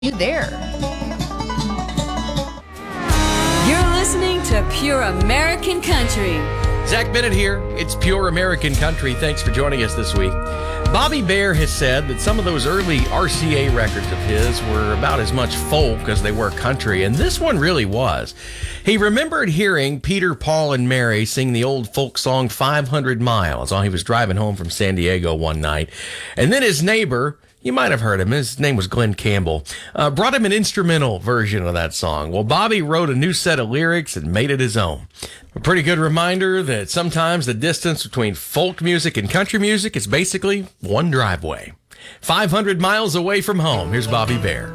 you there. You're listening to Pure American Country. Zach Bennett here. It's Pure American Country. Thanks for joining us this week. Bobby Bare has said that some of those early RCA records of his were about as much folk as they were country, and this one really was. He remembered hearing Peter, Paul, and Mary sing the old folk song 500 Miles while he was driving home from San Diego one night. And then his neighbor, you might have heard him, his name was Glenn Campbell, brought him an instrumental version of that song. Well, Bobby wrote a new set of lyrics and made it his own. A pretty good reminder that sometimes the distance between folk music and country music is basically one driveway. 500 miles away from home, here's Bobby Bare.